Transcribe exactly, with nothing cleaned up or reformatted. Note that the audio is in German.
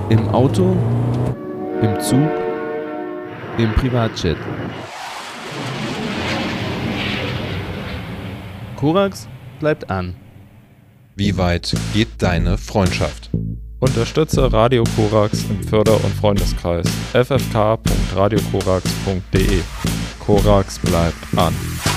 Im Auto, im Zug, im Privatjet. Korax bleibt an. Wie weit geht deine Freundschaft? Unterstütze Radio Korax im Förder- und Freundeskreis f f k punkt radio korax punkt d e. Korax bleibt an.